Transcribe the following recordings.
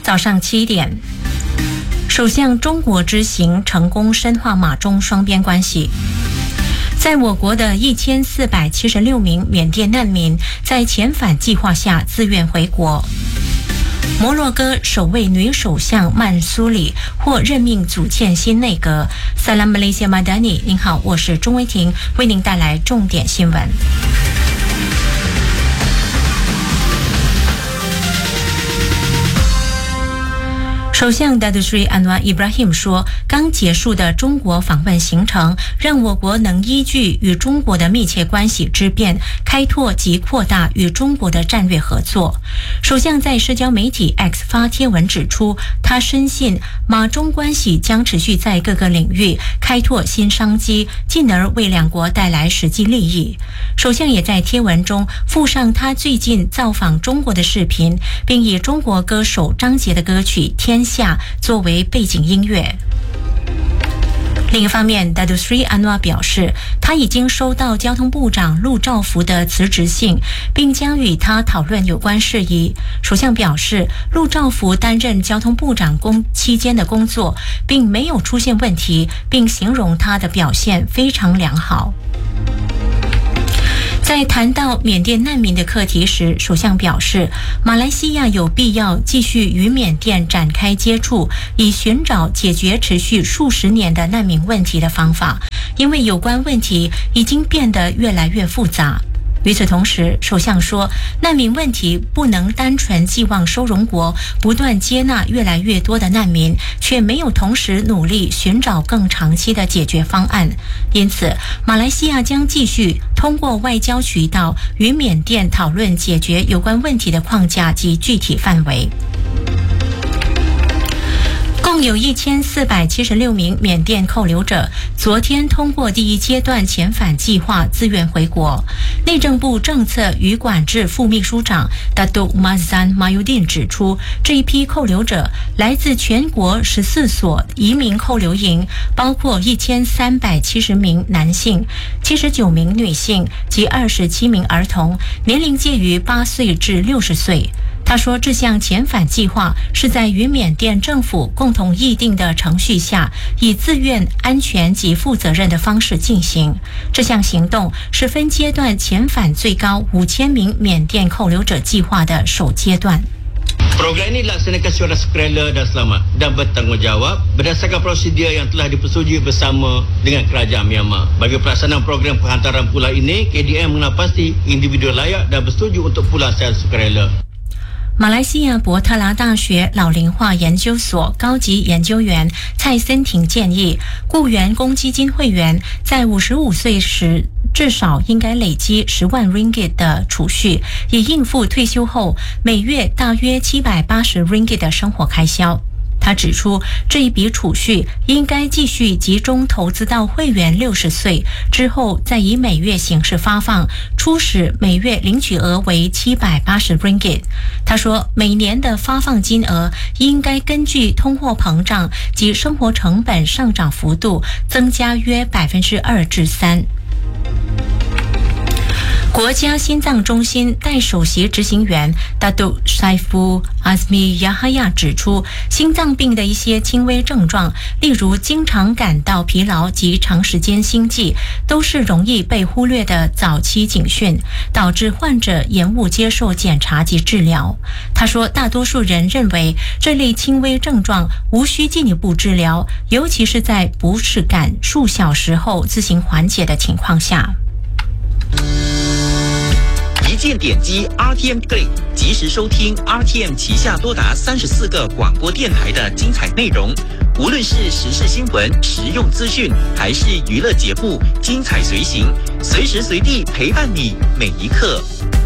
早上7点，首相中国之行成功深化马中双边关系。在我国的1476名缅甸难民在遣返计划下自愿回国。摩洛哥首位女首相曼苏里获任命组建新内阁。Salam Malaysia Madani， 您好，我是钟威婷，为您带来重点新闻。首相 Datuk Seri Anwar Ibrahim 说，刚结束的中国访问行程让我国能依据与中国的密切关系之便，开拓及扩大与中国的战略合作。首相在社交媒体 X 发帖文指出，他深信马中关系将持续在各个领域开拓新商机，进而为两国带来实际利益。首相也在贴文中附上他最近造访中国的视频，并以中国歌手张杰的歌曲《天下》作为背景音乐。另一方面 Datuk Seri Anwar 表示，他已经收到交通部长陆兆福的辞职信，并将与他讨论有关事宜。首相表示，陆兆福担任交通部长期间的工作并没有出现问题，并形容他的表现非常良好。在谈到缅甸难民的课题时，首相表示，马来西亚有必要继续与缅甸展开接触，以寻找解决持续数十年的难民问题的方法，因为有关问题已经变得越来越复杂。与此同时，首相说，难民问题不能单纯寄望收容国不断接纳越来越多的难民，却没有同时努力寻找更长期的解决方案。因此，马来西亚将继续通过外交渠道与缅甸讨论解决有关问题的框架及具体范围。共有1476名缅甸扣留者昨天通过第一阶段遣返计划自愿回国。内政部政策与管制副秘书长 Datuk Mazlan Mayudin 指出，这一批扣留者来自全国14所移民扣留营，包括1370名男性、79名女性及27名儿童，年龄介于8岁至60岁。他说，这项遣返计划是在与缅甸政府共同议定的程序下，以自愿、安全及负责任的方式进行。这项行动是分阶段遣返最高5000名缅甸扣留者计划的首阶段。 Program ini dilaksanakan secara sukarela dan selamat dan bertanggungjawab berdasarkan prosedur yang telah dipersetujui bersama dengan kerajaan Myanmar. Bagi pelaksanaan program penghantaran pulang ini, KDM mengenal pasti individu layak dan bersetuju untuk pulang secara sukarela。 马来西亚伯特拉大学老龄化研究所高级研究员蔡森廷建议，雇员工基金会员在55岁时至少应该累积10万 ringgit 的储蓄，以应付退休后每月大约780 ringgit 的生活开销。他指出，这一笔储蓄应该继续集中投资到会员60岁之后，再以每月形式发放，初始每月领取额为780 ringgit。他说，每年的发放金额应该根据通货膨胀及生活成本上涨幅度增加约2%至3%。国家心脏中心代首席执行员 Datuk Saiful Azmi Yahaya 指出，心脏病的一些轻微症状，例如经常感到疲劳及长时间心悸，都是容易被忽略的早期警讯，导致患者延误接受检查及治疗。他说，大多数人认为这类轻微症状无需进一步治疗，尤其是在不适感数小时后自行缓解的情况下。 一键点击 RTM Play， 及时收听 RTM 旗下多达34个广播电台的精彩内容。无论是时事新闻、实用资讯，还是娱乐节目，精彩随行，随时随地陪伴你每一刻。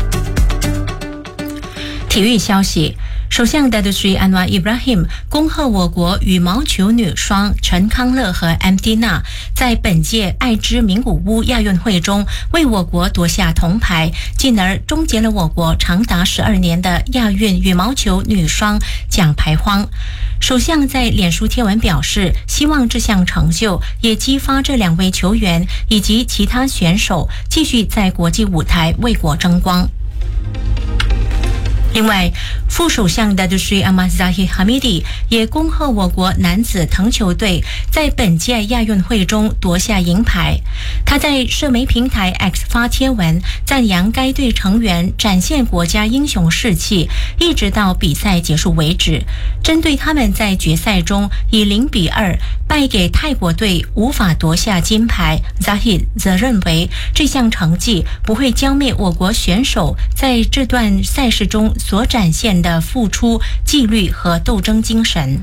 体育消息。首相 Datuk Seri Anwar Ibrahim 恭贺我国羽毛球女双陈康乐和 Mdina 在本届爱知名古屋亚运会中为我国夺下铜牌，进而终结了我国长达12年的亚运羽毛球女双奖牌荒。首相在脸书贴文表示，希望这项成就也激发这2位球员以及其他选手继续在国际舞台为国争光。 另外，副首相的Dusri Ahmad Zahid Hamidi 也恭贺我国男子藤球队在本届亚运会中夺下银牌。他在社媒平台 X 发贴文，赞扬该队成员展现国家英雄士气，一直到比赛结束为止。针对他们在决赛中以0-2败给泰国队，无法夺下金牌， Zahid 则认为这项成绩不会浇灭我国选手在这段赛事中所展现的付出、纪律和斗争精神。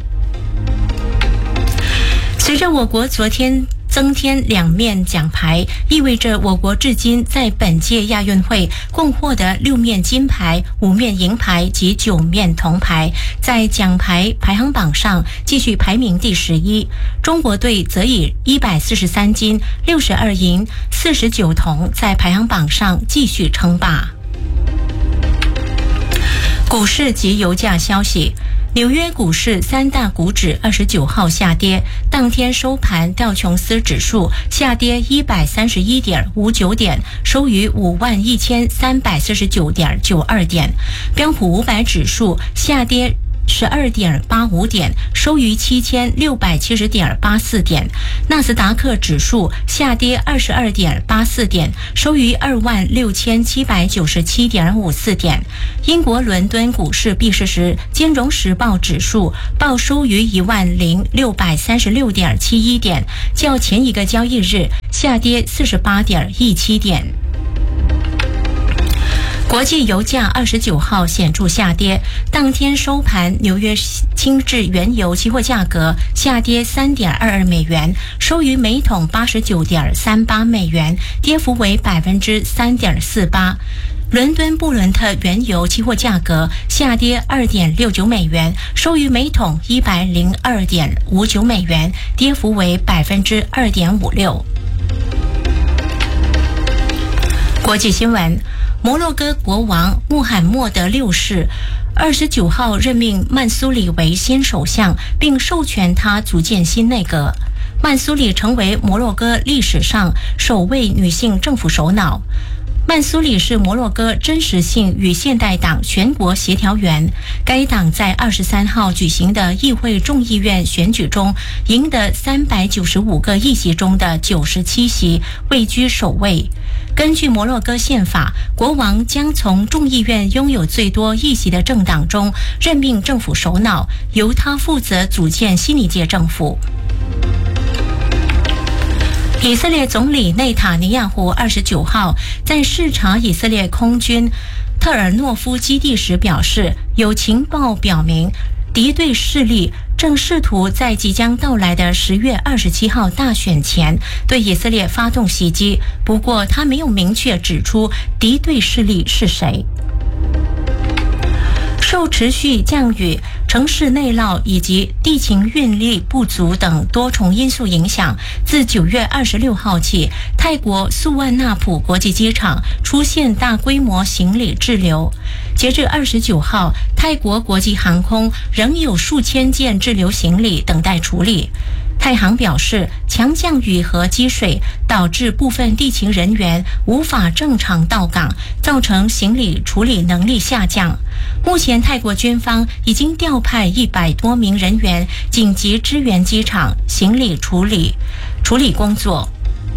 随着我国昨天增添2面奖牌，意味着我国至今在本届亚运会共获得6面金牌、5面银牌及9面铜牌，在奖牌排行榜上继续排名第11。中国队则以143金、62银、49铜在排行榜上继续称霸。股市及油价消息。纽约股市3大股指29号下跌，当天收盘道琼斯指数下跌131.59点，收于51349.92点；标普500指数下跌12.85点，收于7670.84点；纳斯达克指数下跌22.84点，收于26797.54点。英国伦敦股市闭市时，金融时报指数报收于10636.71点，较前一个交易日下跌48.17点。国际油价29号显著下跌，当天收盘，纽约轻质原油期货价格下跌3.22美元，收于每桶89.38美元，跌幅为3.48%。伦敦布伦特原油期货价格下跌2.69美元，收于每桶102.59美元，跌幅为2.56%。国际新闻。摩洛哥国王穆罕默德6世29号任命曼苏里为新首相，并授权他组建新内阁。曼苏里成为摩洛哥历史上首位女性政府首脑。曼苏里是摩洛哥真实性与现代党全国协调员，该党在23号举行的议会众议院选举中赢得395个议席中的97席，位居首位。根据摩洛哥宪法，国王将从众议院拥有最多议席的政党中任命政府首脑，由他负责组建新一届政府。以色列总理内塔尼亚胡29号在视察以色列空军特尔诺夫基地时表示，有情报表明敌对势力正试图在即将到来的10月27号大选前对以色列发动袭击，不过他没有明确指出敌对势力是谁。受持续降雨、城市内涝以及地勤运力不足等多重因素影响，自9月26号起，泰国素万那普国际机场出现大规模行李滞留。截至29号，泰国国际航空仍有数千件滞留行李等待处理。泰航表示，强降雨和积水导致部分地勤人员无法正常到港，造成行李处理能力下降。目前，泰国军方已经调派100多名人员紧急支援机场行李处理工作。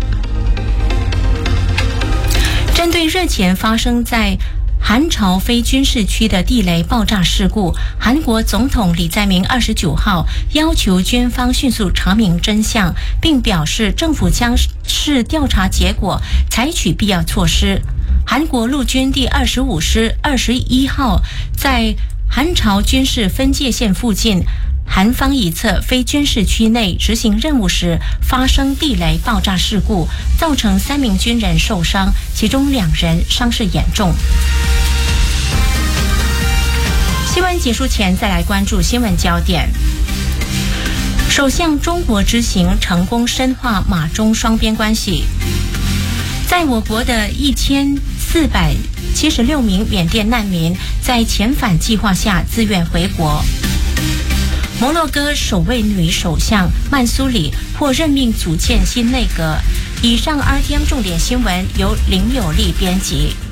针对日前发生在韩朝非军事区的地雷爆炸事故，韩国总统李在明29号要求军方迅速查明真相，并表示政府将视调查结果采取必要措施。韩国陆军第25师21号在韩朝军事分界线附近韩方一侧非军事区内执行任务时发生地雷爆炸事故，造成3名军人受伤，其中2人伤势严重。新闻结束前再来关注新闻焦点。首相中国之行成功深化马中双边关系。在我国的1476名缅甸难民在遣返计划下自愿回国。摩洛哥首位女首相曼苏里获任命组建新内阁。以上 RTM 重点新闻由林有利编辑。